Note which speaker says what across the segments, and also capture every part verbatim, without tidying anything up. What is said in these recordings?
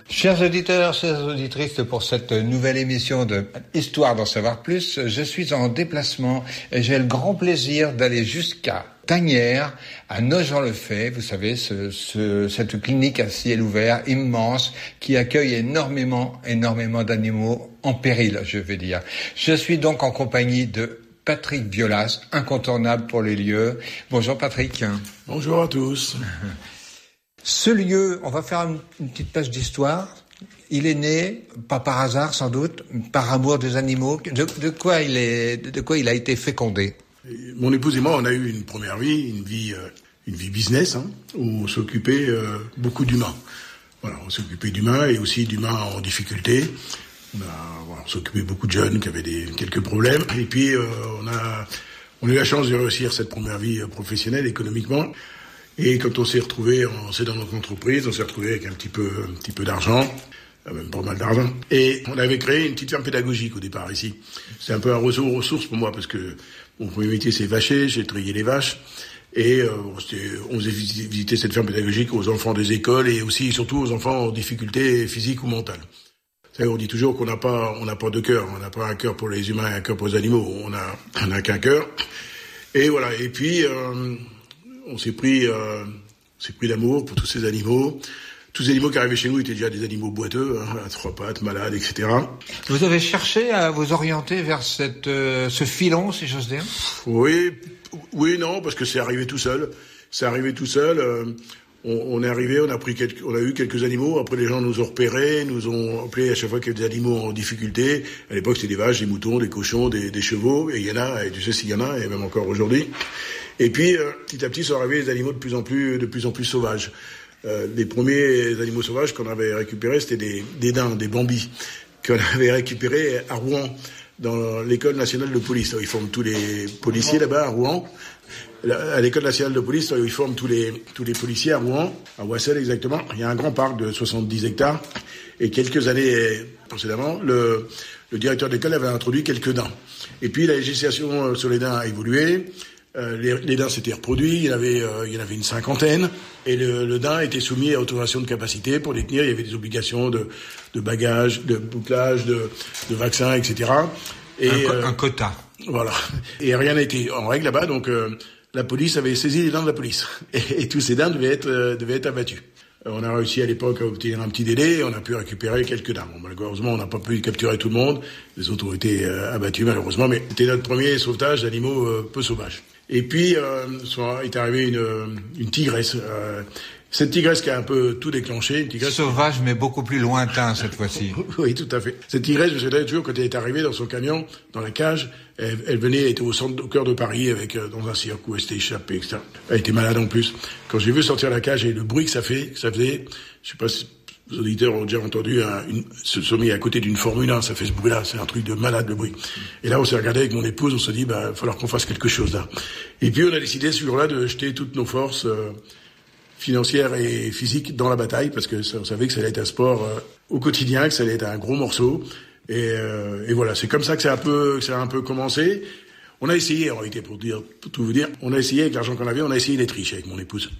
Speaker 1: Chers auditeurs, chères auditrices, pour cette nouvelle émission de Histoire d'en savoir plus, je suis en déplacement et j'ai le grand plaisir d'aller jusqu'à Tanières, à Nogent-le-Fait, vous savez, ce, ce, cette clinique à ciel ouvert immense qui accueille énormément, énormément d'animaux en péril, je vais dire. Je suis donc en compagnie de Patrick Violas, incontournable pour les lieux. Bonjour Patrick.
Speaker 2: Bonjour à tous.
Speaker 1: Ce lieu, on va faire une, une petite page d'histoire. Il est né, pas par hasard sans doute, par amour des animaux. De, de quoi il est, de quoi il a été fécondé?
Speaker 2: Mon épouse et moi, on a eu une première vie, une vie, euh, une vie business, hein, où on s'occupait euh, beaucoup d'humains. Voilà, on s'occupait d'humains et aussi d'humains en difficulté. On, a, voilà, on s'occupait beaucoup de jeunes qui avaient des, quelques problèmes. Et puis, euh, on a, on a eu la chance de réussir cette première vie professionnelle, économiquement. Et quand on s'est retrouvé, on s'est dans notre entreprise, on s'est retrouvé avec un petit peu, un petit peu d'argent, même pas mal d'argent. Et on avait créé une petite ferme pédagogique au départ ici. C'est un peu un réseau ressources pour moi parce que mon premier métier c'est vacher, j'ai trié les vaches. Et euh, on faisait visiter cette ferme pédagogique aux enfants des écoles et aussi et surtout aux enfants en difficulté physique ou mentale. On dit toujours qu'on n'a pas, on n'a pas de cœur, on n'a pas un cœur pour les humains et un cœur pour les animaux. On a, on n'a qu'un cœur. Et voilà. Et puis euh, on s'est pris, euh, on s'est pris d'amour pour tous ces animaux. Tous les animaux qui arrivaient chez nous étaient déjà des animaux boiteux, hein, à trois pattes, malades, et cetera.
Speaker 1: Vous avez cherché à vous orienter vers cette, euh, ce filon, si j'ose dire?
Speaker 2: Oui, oui, non, parce que c'est arrivé tout seul. C'est arrivé tout seul. Euh, on, on est arrivé, on a pris quelques, on a eu quelques animaux. Après, les gens nous ont repérés, nous ont appelés à chaque fois qu'il y avait des animaux en difficulté. À l'époque, c'était des vaches, des moutons, des cochons, des, des chevaux. Et il y en a, et tu sais s'il y en a, et même encore aujourd'hui. Et puis, euh, petit à petit, sont arrivés des animaux de plus en plus, de plus en plus sauvages. Euh, les premiers animaux sauvages qu'on avait récupérés, c'était des, des daims, des bambis, qu'on avait récupérés à Rouen, dans l'école nationale de police. Ils forment tous les policiers là-bas à Rouen. À l'école nationale de police, ils forment tous les, tous les policiers à Rouen, à Oissel exactement. Il y a un grand parc de soixante-dix hectares. Et quelques années précédemment, le, le directeur de l'école avait introduit quelques daims. Et puis la législation sur les daims a évolué. Euh, les, les daims s'étaient reproduits, il y en avait, euh, il y en avait une cinquantaine, et le, le daim était soumis à autorisation de capacité. Pour les tenir, il y avait des obligations de, de bagages, de bouclage, de, de vaccins, et cetera. Et,
Speaker 1: un,
Speaker 2: euh,
Speaker 1: un quota.
Speaker 2: Voilà. Et rien n'a été en règle là-bas, donc euh, la police avait saisi les daims de la police. Et, et tous ces daims devaient être, euh, devaient être abattus. Euh, on a réussi à l'époque à obtenir un petit délai, et on a pu récupérer quelques daims. Bon, malheureusement, on n'a pas pu capturer tout le monde, les autres ont été euh, abattus malheureusement, mais c'était notre premier sauvetage d'animaux euh, peu sauvages. Et puis, euh, est arrivée une, une tigresse. Euh, cette tigresse qui a un peu tout déclenché. Une tigresse
Speaker 1: sauvage, mais beaucoup plus lointain cette fois-ci.
Speaker 2: Oui, tout à fait. Cette tigresse, je sais toujours, quand elle est arrivée dans son camion, dans la cage, elle, elle venait, elle était au centre, au cœur de Paris, avec euh, dans un cirque où elle s'était échappée, et cetera. Elle était malade en plus. Quand j'ai vu sortir la cage et le bruit que ça fait, que ça faisait, je sais pas si les auditeurs ont déjà entendu un, une, se sont mis à côté d'une Formule un, ça fait ce bruit-là, c'est un truc de malade le bruit. Et là, on s'est regardé avec mon épouse, on s'est dit, bah, il va falloir qu'on fasse quelque chose là. Et puis, on a décidé ce jour-là de jeter toutes nos forces euh, financières et physiques dans la bataille, parce que ça, on savait que ça allait être un sport euh, au quotidien, que ça allait être un gros morceau. Et, euh, et voilà, c'est comme ça que ça a un peu, que ça a un peu commencé. On a essayé, en réalité, pour dire, pour tout vous dire, on a essayé avec l'argent qu'on avait, on a essayé d'être riche avec mon épouse.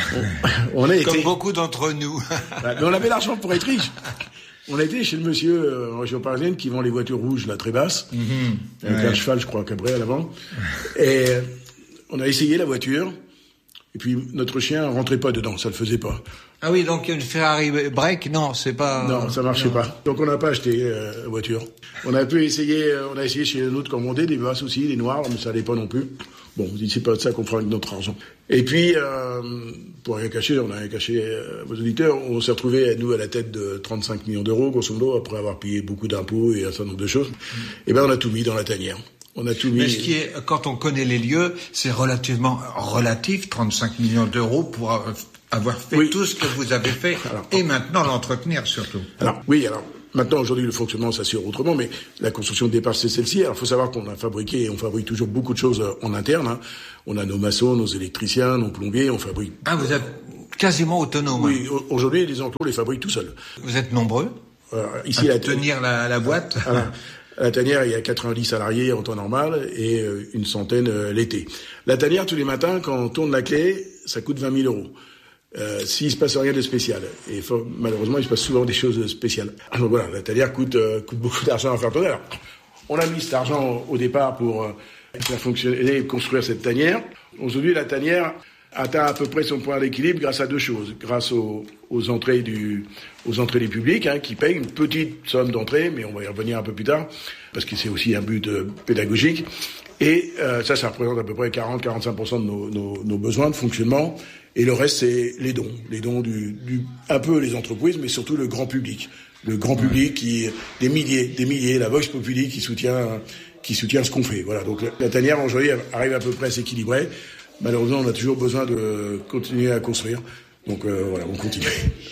Speaker 2: On, on a
Speaker 1: Comme
Speaker 2: été...
Speaker 1: beaucoup d'entre nous.
Speaker 2: Mais on avait l'argent pour être riche. On a été chez le monsieur euh, en région parisienne qui vend les voitures rouges, là, très basses, mm-hmm. avec ouais. un cheval, je crois, cabré à l'avant. Et on a essayé la voiture, et puis notre chien rentrait pas dedans, ça le faisait pas.
Speaker 1: Ah oui, donc une Ferrari break, non, c'est pas...
Speaker 2: Non, ça marchait non. pas. Donc on n'a pas acheté euh, la voiture. On a pu essayer, euh, on a essayé chez un autre commandé, des basses aussi, des noirs, mais ça allait pas non plus. Bon, on dit c'est pas de ça qu'on fera avec notre argent. Et puis, euh, pour rien cacher, on a rien caché euh, vos auditeurs, on s'est retrouvé nous à la tête de trente-cinq millions d'euros, grosso modo, après avoir payé beaucoup d'impôts et un certain nombre de choses. Mmh. Et ben on a tout mis dans la tanière. On a tout mis.
Speaker 1: Mais ce qui est, quand on connaît les lieux, c'est relativement relatif, trente-cinq millions d'euros pour avoir fait oui. tout ce que vous avez fait alors, et maintenant l'entretenir surtout.
Speaker 2: Alors oui, alors maintenant aujourd'hui le fonctionnement s'assure autrement, mais la construction de départ c'est celle-ci. Alors il faut savoir qu'on a fabriqué et on fabrique toujours beaucoup de choses en interne. Hein. On a nos maçons, nos électriciens, nos plombiers, on fabrique.
Speaker 1: Ah, vous êtes quasiment autonome.
Speaker 2: Oui, aujourd'hui les enclos on les fabrique tout seuls.
Speaker 1: Vous êtes nombreux
Speaker 2: euh, ici à
Speaker 1: la tenir la, la boîte.
Speaker 2: Alors, à la tanière, il y a quatre-vingt-dix salariés en temps normal et une centaine l'été. La tanière, tous les matins, quand on tourne la clé, ça coûte vingt mille euros. euh, s'il se passe rien de spécial. Et faut, malheureusement, il se passe souvent des choses spéciales. Alors voilà, la tanière coûte, euh, coûte beaucoup d'argent à faire tourner. Alors, on a mis cet argent au départ pour euh, faire fonctionner et construire cette tanière. Aujourd'hui, la tanière atteint à peu près son point d'équilibre grâce à deux choses. Grâce aux, aux entrées du, aux entrées du public, hein, qui payent une petite somme d'entrée, mais on va y revenir un peu plus tard, parce que c'est aussi un but euh, pédagogique. Et euh, ça, ça représente à peu près quarante à quarante-cinq pour cent de nos, nos, nos besoins de fonctionnement. Et le reste, c'est les dons. Les dons du, du, un peu les entreprises, mais surtout le grand public. Le grand ouais. public qui, des milliers, des milliers, la Vox Populi qui soutient, qui soutient ce qu'on fait. Voilà. Donc, la, la tanière, aujourd'hui, arrive à peu près à s'équilibrer. Malheureusement, on a toujours besoin de continuer à construire. Donc, euh, voilà, on continue.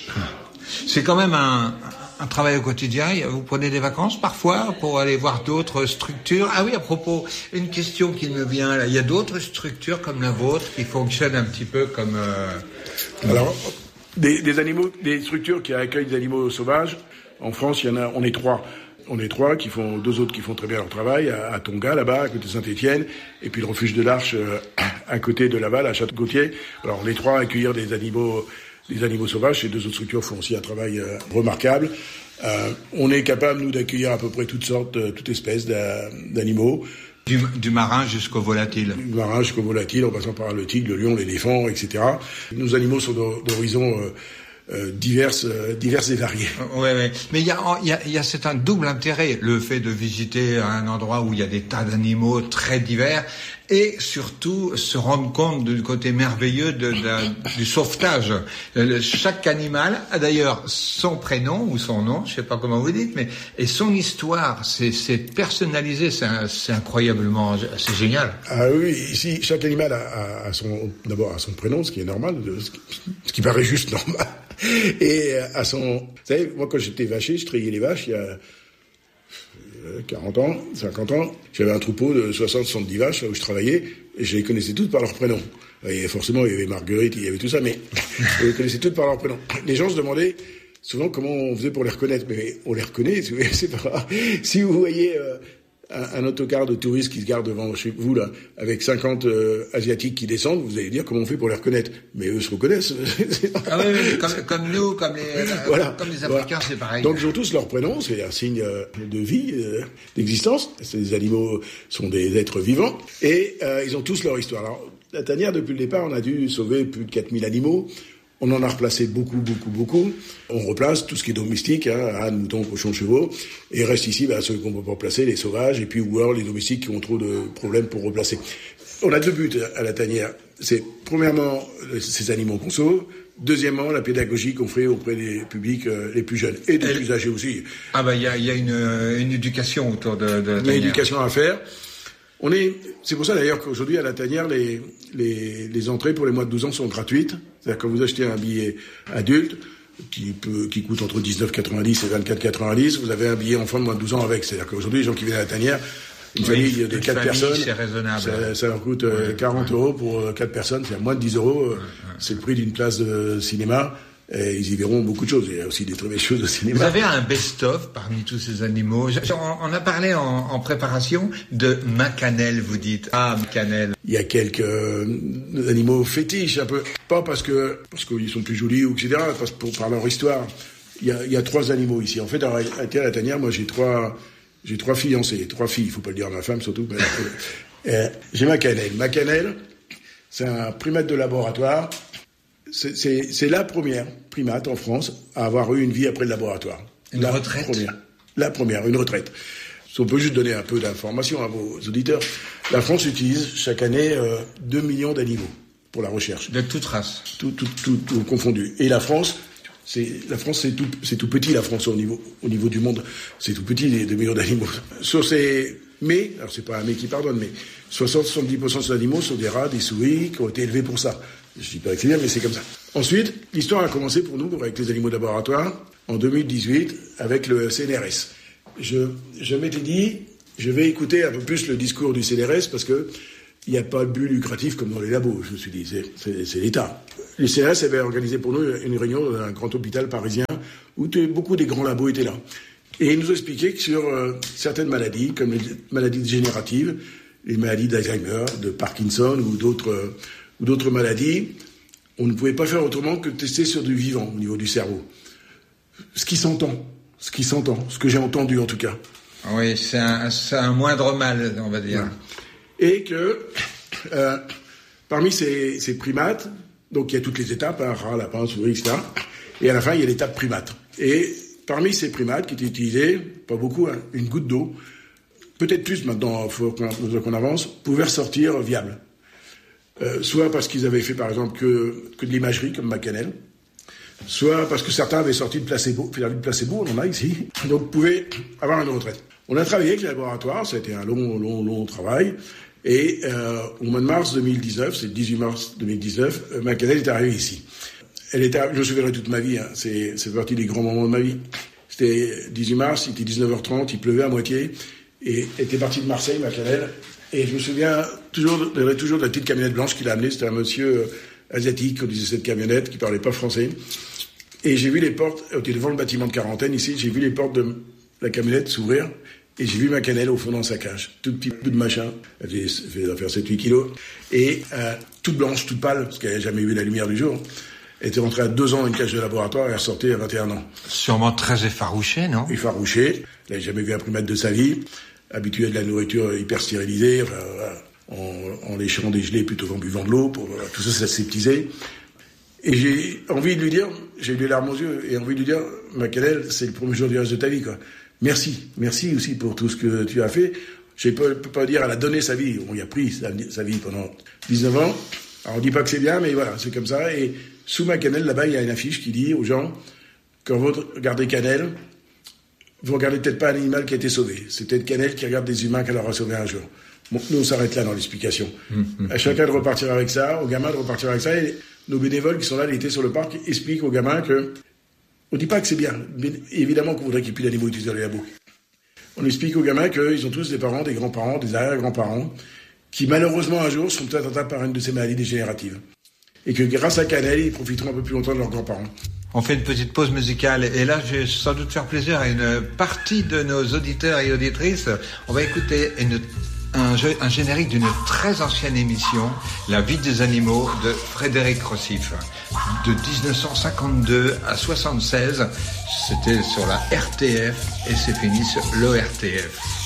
Speaker 1: C'est quand même un, un travail au quotidien. Vous prenez des vacances parfois pour aller voir d'autres structures. Ah oui, à propos, une question qui me vient là. Il y a d'autres structures comme la vôtre qui fonctionnent un petit peu comme... Euh...
Speaker 2: Alors, des, des animaux, des structures qui accueillent des animaux sauvages. En France, il y en a, on est trois. On est trois qui font, deux autres qui font très bien leur travail, à, à Tonga, là-bas, à côté de Saint-Étienne, et puis le refuge de l'Arche, euh, à côté de Laval, à Château-Gautier. Alors, les trois accueillir des animaux, des animaux sauvages, ces deux autres structures font aussi un travail euh, remarquable. Euh, on est capable, nous, d'accueillir à peu près toutes sortes, euh, toutes espèces d'animaux.
Speaker 1: Du, du marin jusqu'au volatile.
Speaker 2: Du marin jusqu'au volatile, en passant par le tigre, le lion, l'éléphant, et cetera. Nos animaux sont d'horizons euh, Euh, diverses, euh, diverses et variées.
Speaker 1: Ouais, ouais. Mais il y a, il y a, il y a c'est un double intérêt, le fait de visiter un endroit où il y a des tas d'animaux très divers, et surtout se rendre compte du côté merveilleux de, de, du sauvetage. Le, chaque animal a d'ailleurs son prénom ou son nom, je sais pas comment vous dites, mais et son histoire. C'est, c'est personnalisé, c'est, un, c'est incroyablement, c'est génial.
Speaker 2: Ah oui, ici chaque animal a, a, a son, d'abord a son prénom, ce qui est normal, ce qui, ce qui paraît juste normal. Et à son... Vous savez, moi, quand j'étais vacher, je trayais les vaches il y a quarante ans, cinquante ans. J'avais un troupeau de soixante à soixante-dix vaches, là où je travaillais, et je les connaissais toutes par leur prénom. Et forcément, il y avait Marguerite, il y avait tout ça, mais je les connaissais toutes par leur prénom. Les gens se demandaient souvent comment on faisait pour les reconnaître. Mais on les reconnaît, c'est pas... Si vous voyez... Euh, Un, un autocar de touristes qui se garde devant chez vous, là, avec cinquante euh, Asiatiques qui descendent, vous allez dire comment on fait pour les reconnaître. Mais eux se reconnaissent.
Speaker 1: Ah oui, oui, comme, comme nous, comme les,
Speaker 2: voilà,
Speaker 1: comme les Africains,
Speaker 2: voilà.
Speaker 1: C'est pareil.
Speaker 2: Donc ils ont tous leur prénom, c'est un signe de vie, euh, d'existence. Ces animaux sont des êtres vivants. Et euh, ils ont tous leur histoire. Alors, la tanière, depuis le départ, on a dû sauver plus de quatre mille animaux. On en a replacé beaucoup, beaucoup, beaucoup. On replace tout ce qui est domestique, hein, ânes, moutons, cochons, chevaux. Et reste ici, bah, ceux qu'on peut pas replacer, les sauvages, et puis ou alors les domestiques qui ont trop de problèmes pour replacer. On a deux buts à la tanière. C'est, premièrement, ces animaux qu'on sauve. Deuxièmement, la pédagogie qu'on fait auprès des publics euh, les plus jeunes. Et des Elle... plus âgés aussi.
Speaker 1: Ah bah, il y a, y a une, une éducation autour de, de la tanière.
Speaker 2: Il y a une éducation à faire. On est, c'est pour ça d'ailleurs qu'aujourd'hui à la tanière, les, les, les entrées pour les moins de douze ans sont gratuites. C'est-à-dire que quand vous achetez un billet adulte, qui peut, qui coûte entre dix-neuf quatre-vingt-dix et vingt-quatre quatre-vingt-dix, vous avez un billet enfant de moins de douze ans avec. C'est-à-dire qu'aujourd'hui, les gens qui viennent à la tanière, une oui, famille de quatre personnes,
Speaker 1: c'est raisonnable.
Speaker 2: Ça, ça leur coûte ouais, quarante ouais. euros pour quatre personnes, c'est à moins de dix euros. Ouais, ouais. C'est le prix d'une place de cinéma. Et ils y verront beaucoup de choses. Il y a aussi des très belles choses au cinéma.
Speaker 1: Vous avez un best-of parmi tous ces animaux. On a parlé en, en préparation de Macanel, vous dites. Ah, Macanel.
Speaker 2: Il y a quelques euh, animaux fétiches, un peu. Pas parce que parce qu'ils sont plus jolis ou et cetera. Parce pour par leur histoire. Il y a, il y a trois animaux ici. En fait, à la tanière, moi, j'ai trois j'ai trois fiancées, trois filles. Il faut pas le dire à ma femme surtout. Mais, euh, j'ai Macanel. Macanel, c'est un primate de laboratoire. C'est, c'est, c'est la première primate en France à avoir eu une vie après le laboratoire.
Speaker 1: Une
Speaker 2: la
Speaker 1: retraite
Speaker 2: première. La première, une retraite. Si on peut juste donner un peu d'informations à vos auditeurs. La France utilise chaque année euh, deux millions d'animaux pour la recherche.
Speaker 1: De toute race.
Speaker 2: Tout, tout, tout, tout confondu. Et la France, c'est, la France, c'est tout, c'est tout petit, la France, au niveau, au niveau du monde. C'est tout petit, les deux millions d'animaux. Sur ces, mais, alors c'est pas un mais qui pardonne, mais soixante à soixante-dix pour cent des animaux sont des rats, des souris, qui ont été élevés pour ça. Je dis pas que c'est bien, mais c'est comme ça. Ensuite, l'histoire a commencé pour nous, avec les animaux de laboratoire, en deux mille dix-huit, avec le C N R S. Je, je m'étais dit, je vais écouter un peu plus le discours du C N R S, parce que il n'y a pas de but lucratif comme dans les labos, je me suis dit, c'est, c'est, c'est l'État. Le C N R S avait organisé pour nous une réunion dans un grand hôpital parisien, où beaucoup des grands labos étaient là. Et ils nous expliquaient que sur euh, certaines maladies, comme les maladies dégénératives, les maladies d'Alzheimer, de Parkinson ou d'autres... Euh, ou d'autres maladies, on ne pouvait pas faire autrement que de tester sur du vivant au niveau du cerveau. Ce qui s'entend, ce qui s'entend, ce que j'ai entendu en tout cas.
Speaker 1: Oui, c'est un, c'est un moindre mal, on va dire.
Speaker 2: Ouais. Et que euh, parmi ces, ces primates, donc il y a toutes les étapes, hein, rat, lapin, souris, et cetera. Et à la fin, il y a l'étape primate. Et parmi ces primates qui étaient utilisés, pas beaucoup, hein, une goutte d'eau, peut-être plus maintenant, il faut qu'on, qu'on avance, pouvaient ressortir viables. Euh, soit parce qu'ils avaient fait, par exemple, que, que de l'imagerie, comme Macanel, soit parce que certains avaient sorti de placebo, fait la vie de placebo, on en a ici, donc pouvaient avoir une retraite. On a travaillé avec les laboratoires, ça a été un long, long, long travail, et euh, au mois de mars deux mille dix-neuf, c'est le dix-huit mars deux mille dix-neuf, euh, Macanel est arrivée ici. Elle était, je me souviendrai toute ma vie, hein, c'est, c'est partie des grands moments de ma vie. C'était dix-huit mars, il était dix-neuf heures trente, il pleuvait à moitié, et elle était partie de Marseille, Macanel, et je me souviens toujours, de, toujours de la petite camionnette blanche qu'il a amenée, c'était un monsieur euh, asiatique, on disait cette camionnette, qui parlait pas français. Et j'ai vu les portes, on était devant le bâtiment de quarantaine ici, j'ai vu les portes de la camionnette s'ouvrir, et j'ai vu Macanel au fond dans sa cage. Tout petit bout de machin, elle fait faire sept huit kilos, et euh, toute blanche, toute pâle, parce qu'elle n'avait jamais vu la lumière du jour. Elle était rentrée à deux ans dans une cage de laboratoire et elle ressortait à vingt et un ans.
Speaker 1: Sûrement très effarouchée, non?
Speaker 2: Effarouchée. Elle n'avait jamais vu un primate de sa vie. Habituée à de la nourriture hyper stérilisée, enfin, voilà, en, en léchant des gelées plutôt qu'en buvant de l'eau, pour, voilà, tout ça, ça s'aseptisait. Et j'ai envie de lui dire, j'ai eu les larmes aux yeux, et envie de lui dire, Macanel, c'est le premier jour du reste de ta vie, quoi. Merci. Merci aussi pour tout ce que tu as fait. Je ne peux, peux pas dire, elle a donné sa vie. On y a pris sa, sa vie pendant dix-neuf ans. Alors, on dit pas que c'est bien, mais voilà, c'est comme ça. Et sous Macanel, là-bas, il y a une affiche qui dit aux gens, quand vous regardez Canel, vous regardez peut-être pas un animal qui a été sauvé. C'est peut-être Canel qui regarde des humains qu'elle aura sauvés un jour. Bon, nous, on s'arrête là dans l'explication. Mmh, mmh, à chacun de repartir avec ça, aux gamins de repartir avec ça. Et nos bénévoles qui sont là l'été sur le parc expliquent aux gamins que on dit pas que c'est bien. Mais évidemment qu'on voudrait qu'il n'y ait plus d'animaux utilisés dans les labos. On explique aux gamins qu'ils ont tous des parents, des grands-parents, des arrière-grands-parents, qui malheureusement un jour seront peut-être atteints par une de ces maladies dégénératives. Et que grâce à Canel, ils profiteront un peu plus longtemps de leurs grands-parents.
Speaker 1: On fait une petite pause musicale et là, je vais sans doute faire plaisir à une partie de nos auditeurs et auditrices. On va écouter une, un, un générique d'une très ancienne émission, La vie des animaux, de Frédéric Rossif. De dix-neuf cent cinquante-deux à soixante-seize, c'était sur la R T F et c'est fini sur l'O R T F.